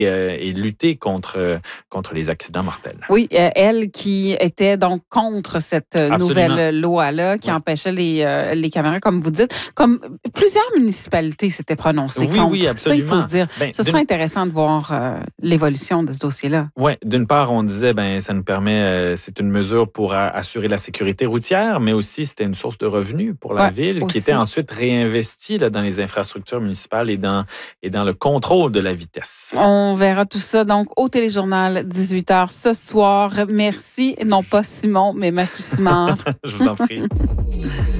et lutter contre les accidents mortels. Oui, elle qui était donc contre cette nouvelle loi-là qui empêchait les caméras, comme vous dites. Comme plusieurs municipalités s'étaient prononcées contre. Oui, absolument. Ça, il faut dire. Ce serait intéressant de voir l'évolution de ce dossier-là. Oui, d'une part, on disait, ça nous permet, c'est une mesure pour assurer la sécurité routière, mais aussi c'était une source de revenus pour la ville qui était ensuite réinvestie là, dans les infrastructures municipales et dans le contrôle de la vitesse. On verra tout ça donc au Téléjournal 18h ce soir. Merci, non pas Simon, mais Mathieu Simard. Je vous en prie.